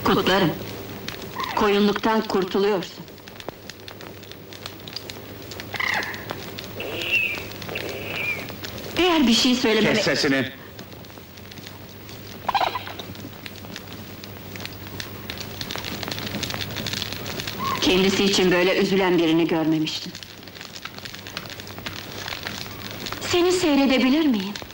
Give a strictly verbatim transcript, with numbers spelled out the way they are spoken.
Kutlarım. Koyunluktan kurtuluyorsun. Eğer bir şey söylememe... Kes sesini! Kendisi için böyle üzülen birini görmemiştim. Seni seyredebilir miyim?